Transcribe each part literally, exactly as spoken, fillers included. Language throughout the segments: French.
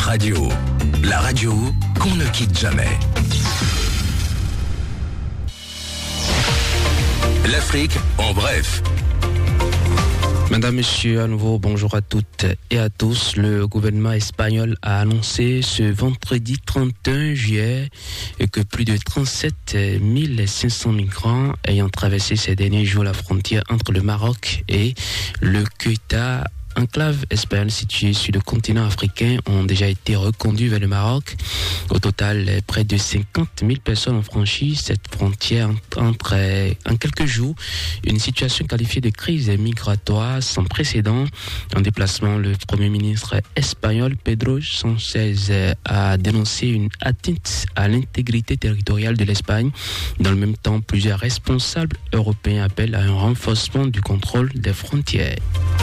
Radio, la radio qu'on ne quitte jamais. L'Afrique en bref. Madame, Monsieur, à nouveau, bonjour à toutes et à tous. Le gouvernement espagnol a annoncé ce vendredi trente et un juillet que plus de trente-sept mille cinq cents migrants ayant traversé ces derniers jours la frontière entre le Maroc et le Ceuta, enclave espagnole située sur le continent africain, ont déjà été reconduits vers le Maroc. Au total, près de cinquante mille personnes ont franchi cette frontière entre, en quelques jours. Une situation qualifiée de crise migratoire sans précédent. En déplacement, le Premier ministre espagnol Pedro Sánchez a dénoncé une atteinte à l'intégrité territoriale de l'Espagne. Dans le même temps, plusieurs responsables européens appellent à un renforcement du contrôle des frontières.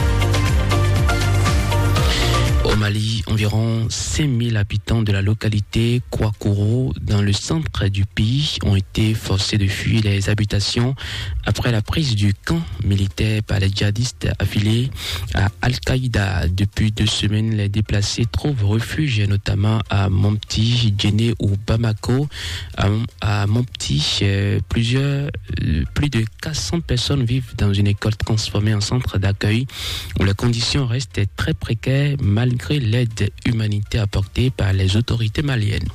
Au Mali, environ cinq mille habitants de la localité Kouakouro, dans le centre du pays, ont été forcés de fuir les habitations après la prise du camp militaire par les djihadistes affiliés à Al-Qaïda. Depuis deux semaines, les déplacés trouvent refuge notamment à Mopti, Djenné ou Bamako. À, à Mopti, euh, plusieurs, euh, plus de quatre cents personnes vivent dans une école transformée en centre d'accueil où les conditions restent très précaires malgré l'aide humanitaire apportée par les autorités maliennes.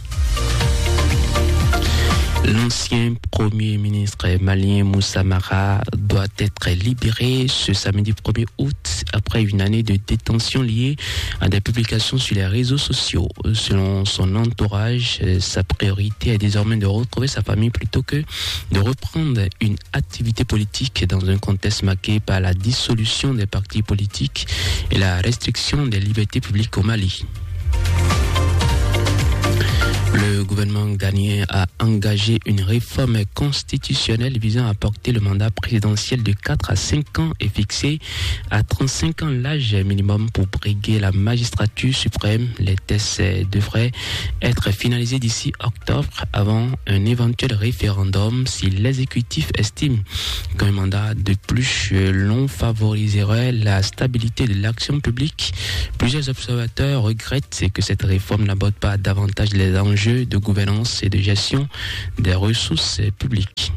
L'ancien Premier ministre malien Moussa Mara doit être libéré ce samedi premier août après une année de détention liée à des publications sur les réseaux sociaux. Selon son entourage, sa priorité est désormais de retrouver sa famille plutôt que de reprendre une activité politique dans un contexte marqué par la dissolution des partis politiques et la restriction des libertés publiques au Mali. Le gouvernement ghanéen a engagé une réforme constitutionnelle visant à porter le mandat présidentiel de quatre à cinq ans et fixer à trente-cinq ans l'âge minimum pour briguer la magistrature suprême. Les tests devraient être finalisés d'ici octobre avant un éventuel référendum si l'exécutif estime qu'un mandat de plus long favoriserait la stabilité de l'action publique. Plusieurs observateurs regrettent que cette réforme n'aborde pas davantage les enjeux de gouvernance et de gestion des ressources publiques.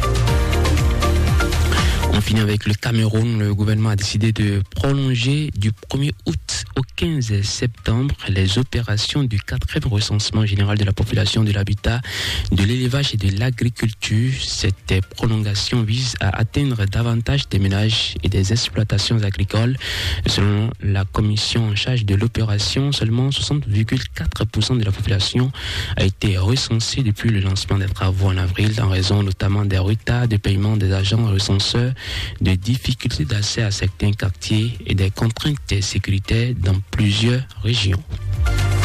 On finit avec le Cameroun. Le gouvernement a décidé de prolonger du premier août au quinze septembre les opérations du quatrième recensement général de la population, de l'habitat, de l'élevage et de l'agriculture. Cette prolongation vise à atteindre davantage des ménages et des exploitations agricoles. Selon la commission en charge de l'opération, seulement soixante virgule quatre pour cent de la population a été recensée depuis le lancement des travaux en avril, en raison notamment des retards de paiement des agents recenseurs, de difficultés d'accès à certains quartiers et des contraintes sécuritaires dans plusieurs régions.